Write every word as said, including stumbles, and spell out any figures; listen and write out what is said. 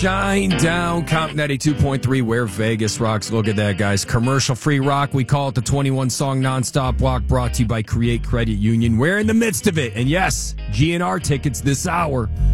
Shine down, Comp ninety-two point three, where Vegas rocks. Look at that, guys. Commercial-free rock. We call it the twenty-one song nonstop walk, brought to you by Create Credit Union. We're in the midst of it. And yes, G N R tickets this hour.